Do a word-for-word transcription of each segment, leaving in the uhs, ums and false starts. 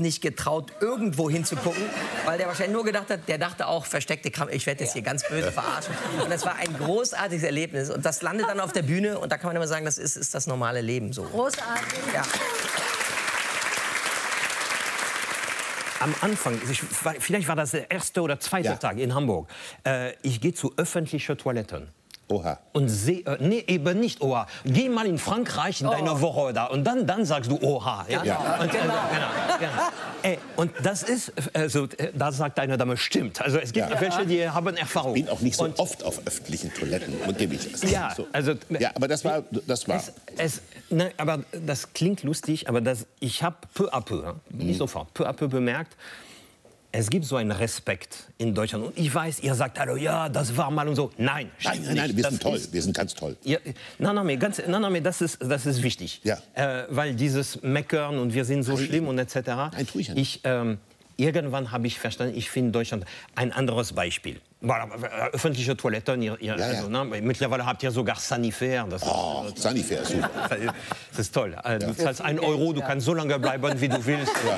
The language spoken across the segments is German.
nicht getraut, irgendwo hinzugucken, weil der wahrscheinlich nur gedacht hat, der dachte auch, versteckte Kamera, ich werde jetzt hier ganz böse verarschen. Und das war ein großartiges Erlebnis. Und das landet dann auf der Bühne und da kann man immer sagen, das ist, ist das normale Leben so. Großartig. Ja. Am Anfang, ich, vielleicht war das der erste oder zweite ja. Tag in Hamburg, äh, ich gehe zu öffentlichen Toiletten. Oha. Und seh, äh, nee, eben nicht Oha. Geh mal in Frankreich in oh. deiner Woche da und dann, dann sagst du Oha. Ja? Ja. Und, äh, genau. Genau. Ey, und das ist, also, da sagt eine Dame, stimmt. Also es gibt ja. welche, die haben Erfahrung. Ich bin auch nicht so und, oft auf öffentlichen Toiletten, gebe ich das. Ja, so. also, ja, aber das war, das war. Es, es, ne, aber das klingt lustig, aber das, ich habe peu à peu, nicht mhm. sofort, peu à peu bemerkt, es gibt so einen Respekt in Deutschland. Und ich weiß, ihr sagt, hallo, ja, das war mal und so. Nein, nein, nein, nein wir sind toll. Ist, wir sind ganz toll. Ja, nein, nein, ganz, nein, nein, das ist, das ist wichtig. Ja. Äh, weil dieses Meckern und wir sind so nein, schlimm und et cetera. Nein, tue ich ja nicht. Ich, ähm, irgendwann habe ich verstanden, ich finde Deutschland ein anderes Beispiel. Öffentliche Toiletten, ihr, ihr, ja, ja. Also, ne, mittlerweile habt ihr sogar Sanifair. Das oh, ist, Sanifair, super. Das ist toll. Ja. Du zahlst einen Euro, du kannst so lange bleiben, wie du willst. Ja.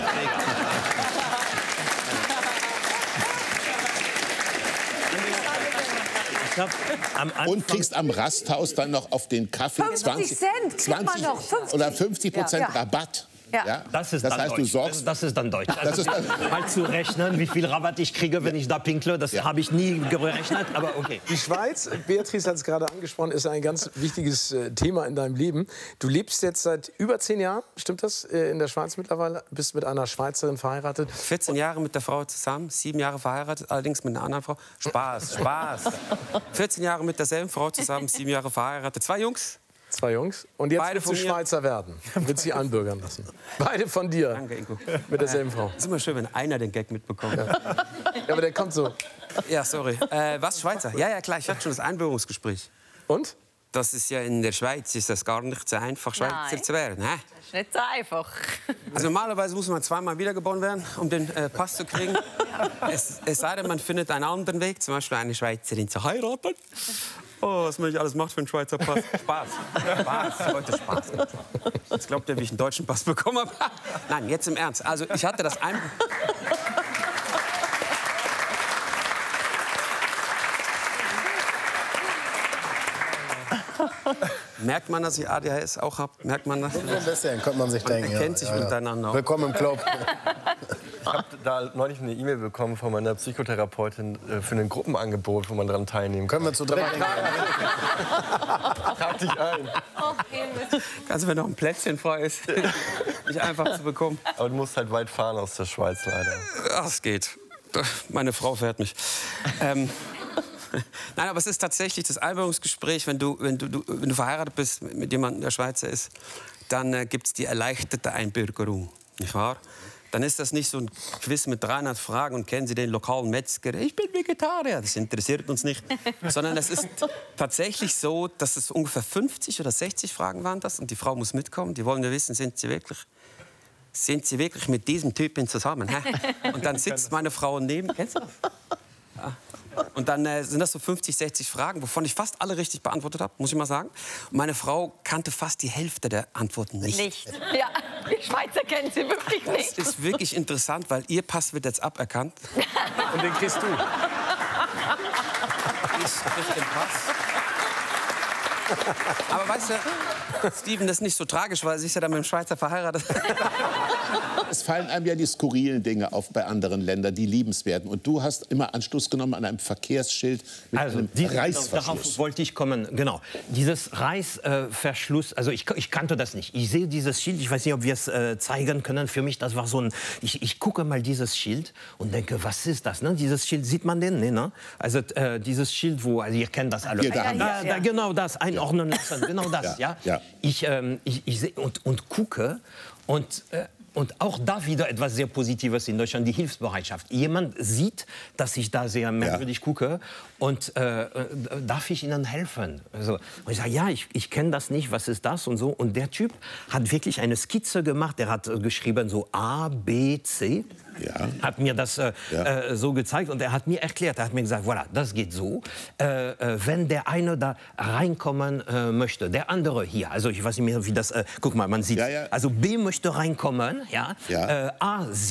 Und kriegst am Rasthaus dann noch auf den Kaffee fünfzig Cent, zwanzig noch fünfzig. Oder fünfzig Prozent ja. Rabatt. Ja. Ja? Das ist das dann heißt, Deutsch. du sorgst. Das ist dann Deutsch. Also, das ist dann mal zu rechnen, wie viel Rabatt ich kriege, wenn ich da pinkle, das ja. habe ich nie gerechnet, aber okay. Die Schweiz, Beatrice hat es gerade angesprochen, ist ein ganz wichtiges äh, Thema in deinem Leben. Du lebst jetzt seit über zehn Jahren, stimmt das, äh, in der Schweiz mittlerweile? Bist mit einer Schweizerin verheiratet? vierzehn Jahre mit der Frau zusammen, sieben Jahre verheiratet, allerdings mit einer anderen Frau. Spaß, Spaß. vierzehn Jahre mit derselben Frau zusammen, sieben Jahre verheiratet. Zwei Jungs. Zwei Jungs. Und jetzt Beide willst du Schweizer werden. Willst sie einbürgern lassen. Beide von dir. Danke, Ingo. Mit derselben Frau. Es ist immer schön, wenn einer den Gag mitbekommt. Ja, ja aber der kommt so. Ja, sorry. Äh, was, Schweizer? Ja, ja, klar. Ich hatte schon das Einbürgerungsgespräch. Und? Das ist ja in der Schweiz ist das gar nicht so einfach, Schweizer Nein. zu werden. Hä? Das ist nicht so einfach. Also normalerweise muss man zweimal wiedergeboren werden, um den äh, Pass zu kriegen. Es, es sei denn, man findet einen anderen Weg, zum Beispiel eine Schweizerin zu heiraten. Oh, was man nicht alles macht für einen Schweizer Pass. Spaß. Spaß. Heute Spaß. Jetzt glaubt ihr, wie ich einen deutschen Pass bekommen habe? Nein, jetzt im Ernst. Also ich hatte das ein... Merkt man, dass ich A D H S auch habe? Merkt man das? So ein bisschen, könnte man sich man denken. Man kennt ja. sich ja, miteinander auch. Willkommen im Club. Ich habe da neulich eine E-Mail bekommen von meiner Psychotherapeutin für ein Gruppenangebot, wo man daran teilnehmen kann. Können wir zu dritt Trag dich ein. Kannst du, wenn noch ein Plätzchen frei ist, nicht einfach zu bekommen. Aber du musst halt weit fahren aus der Schweiz, leider. Ach, es geht. Meine Frau fährt mich. ähm, Nein, aber es ist tatsächlich das Einbürgerungsgespräch, wenn du, wenn du, du, wenn du verheiratet bist mit jemandem, der Schweizer ist, dann äh, gibt es die erleichterte Einbürgerung, nicht wahr? Dann ist das nicht so ein Quiz mit dreihundert Fragen und kennen Sie den lokalen Metzger? Ich bin Vegetarier, das interessiert uns nicht. Sondern es ist tatsächlich so, dass es ungefähr fünfzig oder sechzig Fragen waren das und die Frau muss mitkommen. Die wollen ja wissen, sind Sie wirklich, sind Sie wirklich mit diesem Typen zusammen? Hä? Und dann sitzt meine Frau neben. Kennst du das? Ja. Und dann äh, sind das so fünfzig, sechzig Fragen, wovon ich fast alle richtig beantwortet habe, muss ich mal sagen. Und meine Frau kannte fast die Hälfte der Antworten nicht. Nicht. Ja, die Schweizer kennen sie wirklich nicht. Das ist wirklich interessant, weil ihr Pass wird jetzt aberkannt. Und den kriegst du. Ich krieg den Pass. Aber weißt du, Steven, das ist nicht so tragisch, weil sie ist ja dann mit dem Schweizer verheiratet. Es fallen einem ja die skurrilen Dinge auf bei anderen Ländern, die liebenswerten. Und du hast immer Anschluss genommen an einem Verkehrsschild mit also, einem die, Reißverschluss. Darauf wollte ich kommen, genau. Dieses Reißverschluss, äh, also ich, ich kannte das nicht. Ich sehe dieses Schild, ich weiß nicht, ob wir es äh, zeigen können. Für mich, das war so ein... Ich, ich gucke mal dieses Schild und denke, was ist das? Ne? Dieses Schild, sieht man den? Nee, ne? Also äh, dieses Schild, wo, also ihr kennt das alle. Hier, da, da, da, da, genau das, einordnen lassen, genau das, ja. ja. ja. Ich, ähm, ich, ich sehe und, und gucke und... Äh, Und auch da wieder etwas sehr Positives in Deutschland, die Hilfsbereitschaft. Jemand sieht, dass ich da sehr merkwürdig ja. gucke und äh, darf ich Ihnen helfen? Also, und ich sage, ja, ich, ich kenne das nicht, was ist das und so. Und der Typ hat wirklich eine Skizze gemacht, der hat geschrieben so A, B, C. Ja. Hat mir das äh, ja. äh, so gezeigt und er hat mir erklärt, er hat mir gesagt, voilà, das geht so, äh, äh, wenn der eine da reinkommen äh, möchte, der andere hier, also ich weiß nicht mehr, wie das, äh, guck mal, man sieht, ja, ja. also B möchte reinkommen, ja, ja. Äh, A